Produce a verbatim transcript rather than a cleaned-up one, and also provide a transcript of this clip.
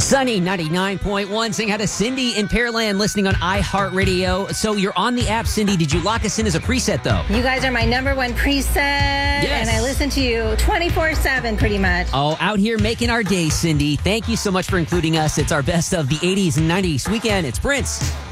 Sunny ninety-nine point one saying hi to Cindy in Pearland listening on iHeartRadio. So you're on the app, Cindy. Did you lock us in as a preset, though? You guys are my number one preset, yes. And I listen to you twenty-four seven pretty much. Oh, out here making our day, Cindy. Thank you so much for including us. It's our best of the eighties and nineties weekend. It's Prince.